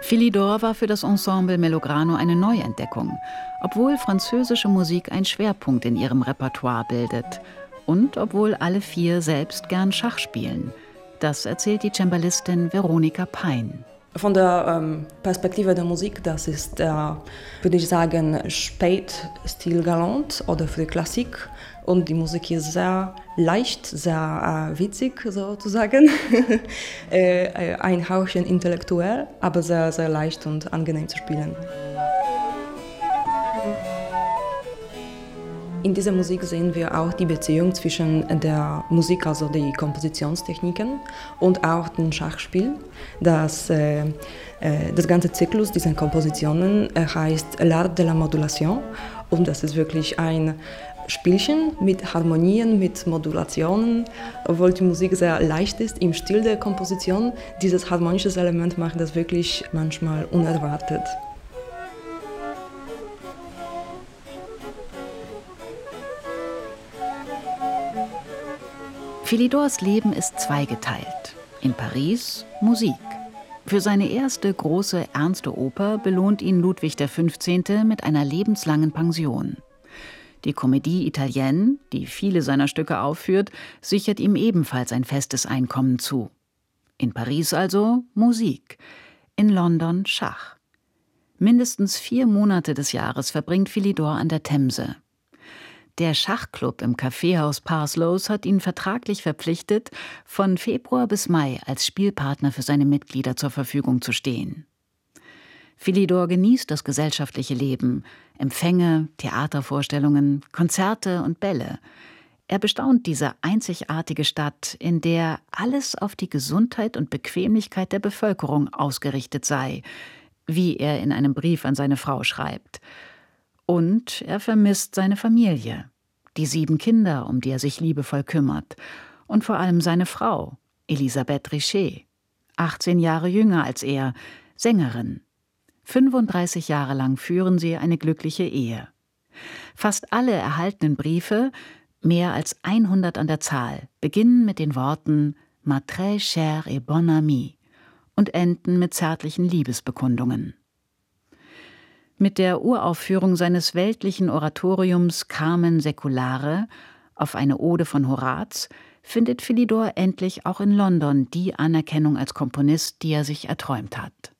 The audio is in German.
Philidor war für das Ensemble Melograno eine Neuentdeckung, obwohl französische Musik ein Schwerpunkt in ihrem Repertoire bildet und obwohl alle vier selbst gern Schach spielen. Das erzählt die Cembalistin Veronika Pein. Von der Perspektive der Musik, das ist, würde ich sagen, Spätstil galant oder für die Klassik. Und die Musik ist sehr leicht, sehr witzig sozusagen. Ein Hauchchen intellektuell, aber sehr, sehr leicht und angenehm zu spielen. In dieser Musik sehen wir auch die Beziehung zwischen der Musik, also die Kompositionstechniken, und auch dem Schachspiel. Das ganze Zyklus dieser Kompositionen heißt L'Art de la Modulation, und das ist wirklich ein Spielchen mit Harmonien, mit Modulationen, obwohl die Musik sehr leicht ist im Stil der Komposition. Dieses harmonische Element macht das wirklich manchmal unerwartet. Philidors Leben ist zweigeteilt. In Paris Musik. Für seine erste große, ernste Oper belohnt ihn Ludwig XV. Mit einer lebenslangen Pension. Die Comédie Italienne, die viele seiner Stücke aufführt, sichert ihm ebenfalls ein festes Einkommen zu. In Paris also Musik, in London Schach. Mindestens 4 Monate des Jahres verbringt Philidor an der Themse. Der Schachclub im Kaffeehaus Parslows hat ihn vertraglich verpflichtet, von Februar bis Mai als Spielpartner für seine Mitglieder zur Verfügung zu stehen. Philidor genießt das gesellschaftliche Leben, Empfänge, Theatervorstellungen, Konzerte und Bälle. Er bestaunt diese einzigartige Stadt, in der alles auf die Gesundheit und Bequemlichkeit der Bevölkerung ausgerichtet sei, wie er in einem Brief an seine Frau schreibt. Und er vermisst seine Familie, die 7 Kinder, um die er sich liebevoll kümmert, und vor allem seine Frau, Elisabeth Richet, 18 Jahre jünger als er, Sängerin. 35 Jahre lang führen sie eine glückliche Ehe. Fast alle erhaltenen Briefe, mehr als 100 an der Zahl, beginnen mit den Worten « Ma très chère et bonne amie » und enden mit zärtlichen Liebesbekundungen. Mit der Uraufführung seines weltlichen Oratoriums Carmen Seculare auf eine Ode von Horaz findet Philidor endlich auch in London die Anerkennung als Komponist, die er sich erträumt hat.